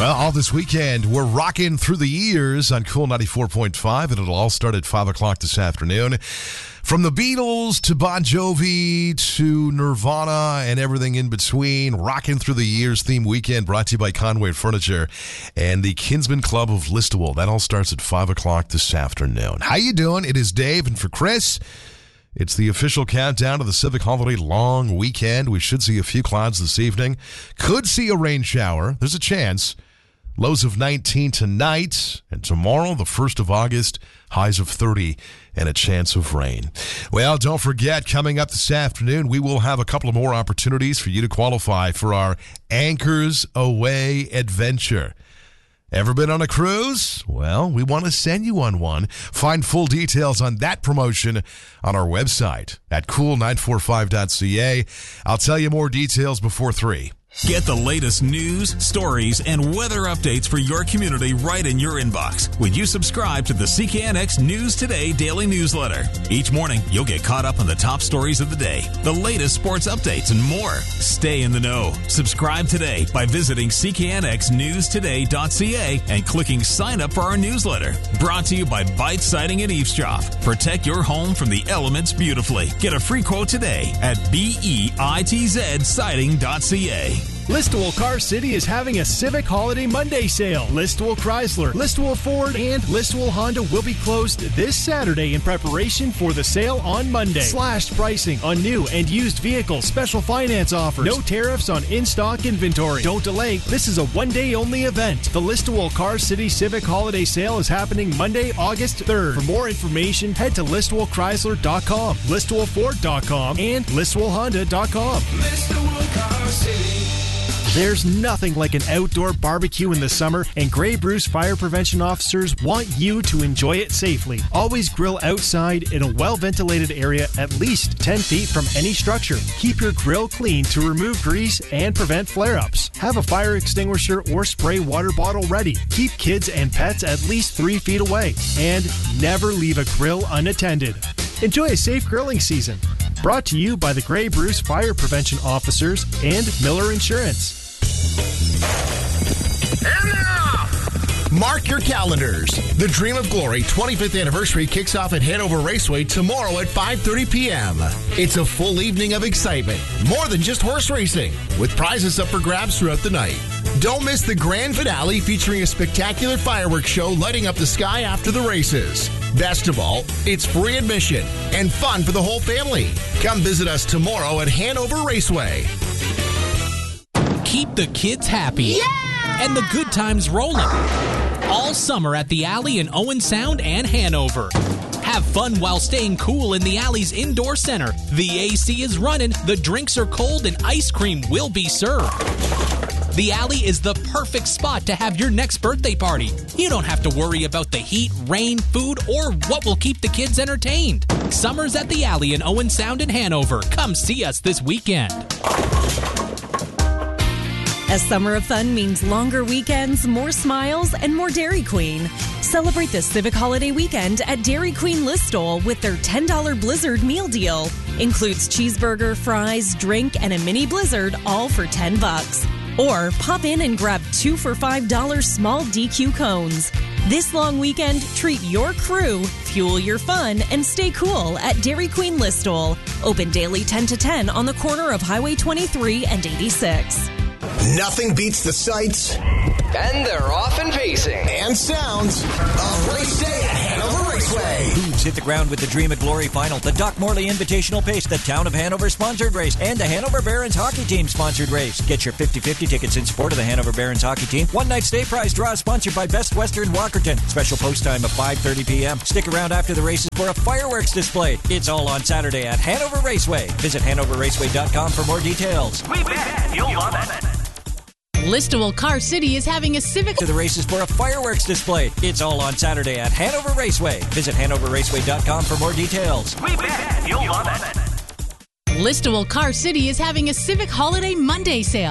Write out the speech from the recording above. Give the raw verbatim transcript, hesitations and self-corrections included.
Well, all this weekend, we're rocking through the years on Cool ninety-four point five, and it'll all start at five o'clock this afternoon. From the Beatles to Bon Jovi to Nirvana and everything in between, rocking through the years theme weekend brought to you by Conway Furniture and the Kinsman Club of Listowel. That all starts at five o'clock this afternoon. How you doing? It is Dave, and for Chris, it's the official countdown to the Civic Holiday long weekend. We should see a few clouds this evening. Could see a rain shower. There's a chance. Lows of nineteen tonight, and tomorrow, the first of August, highs of thirty and a chance of rain. Well, don't forget, coming up this afternoon, we will have a couple of more opportunities for you to qualify for our Anchors Away adventure. Ever been on a cruise? Well, we want to send you on one. Find full details on that promotion on our website at cool nine four five dot c a. I'll tell you more details before three. Get the latest news, stories, and weather updates for your community right in your inbox when you subscribe to the C K N X News Today daily newsletter. Each morning, you'll get caught up on the top stories of the day, the latest sports updates, and more. Stay in the know. Subscribe today by visiting c k n x news today dot c a and clicking sign up for our newsletter. Brought to you by Bite Siding and Eavesdrop. Protect your home from the elements beautifully. Get a free quote today at bitz siding dot c a. Listowel Car City is having a Civic Holiday Monday sale. Listowel Chrysler, Listowel Ford, and Listowel Honda will be closed this Saturday in preparation for the sale on Monday. Slashed pricing on new and used vehicles, special finance offers, no tariffs on in-stock inventory. Don't delay, this is a one-day only event. The Listowel Car City Civic Holiday Sale is happening Monday, August third. For more information, head to listowel chrysler dot com, listowel ford dot com, and listowel honda dot com. Listowel Car City. There's nothing like an outdoor barbecue in the summer, and Grey Bruce Fire Prevention officers want you to enjoy it safely. Always grill outside in a well-ventilated area at least ten feet from any structure. Keep your grill clean to remove grease and prevent flare-ups. Have a fire extinguisher or spray water bottle ready. Keep kids and pets at least three feet away. And never leave a grill unattended. Enjoy a safe grilling season. Brought to you by the Grey Bruce Fire Prevention officers and Miller Insurance. And now, mark your calendars. The Dream of Glory twenty-fifth anniversary kicks off at Hanover Raceway tomorrow at five thirty p.m. It's a full evening of excitement, more than just horse racing, with prizes up for grabs throughout the night. Don't miss the grand finale featuring a spectacular fireworks show lighting up the sky after the races. Best of all, it's free admission and fun for the whole family. Come visit us tomorrow at Hanover Raceway. Keep the kids happy. Yeah! And the good times rolling. All summer at the Alley in Owen Sound and Hanover. Have fun while staying cool in the Alley's indoor center. The A C is running, the drinks are cold, and ice cream will be served. The Alley is the perfect spot to have your next birthday party. You don't have to worry about the heat, rain, food, or what will keep the kids entertained. Summer's at the Alley in Owen Sound and Hanover. Come see us this weekend. A summer of fun means longer weekends, more smiles, and more Dairy Queen. Celebrate the Civic Holiday weekend at Dairy Queen Listowel with their ten dollars Blizzard meal deal. Includes cheeseburger, fries, drink, and a mini Blizzard, all for ten bucks. Or pop in and grab two for five dollars small D Q cones. This long weekend, treat your crew, fuel your fun, and stay cool at Dairy Queen Listowel. Open daily ten to ten on the corner of Highway twenty-three and eighty-six. Nothing beats the sights, and they're often pacing, and sounds of race day at Hanover Raceway. Hooves hit the ground with the Dream of Glory final, the Doc Morley Invitational Pace, the Town of Hanover sponsored race, and the Hanover Barons hockey team sponsored race. Get your fifty-fifty tickets in support of the Hanover Barons hockey team. One night stay prize draw sponsored by Best Western Walkerton. Special post time of five thirty p.m. Stick around after the races for a fireworks display. It's all on Saturday at Hanover Raceway. Visit hanover raceway dot com for more details. We bet you'll love it. Listowel Car City is having a Civic to the races for a fireworks display. It's all on Saturday at Hanover Raceway. Visit hanover raceway dot com for more details. We bet you'll love it. Listowel Car City is having a Civic Holiday Monday sale.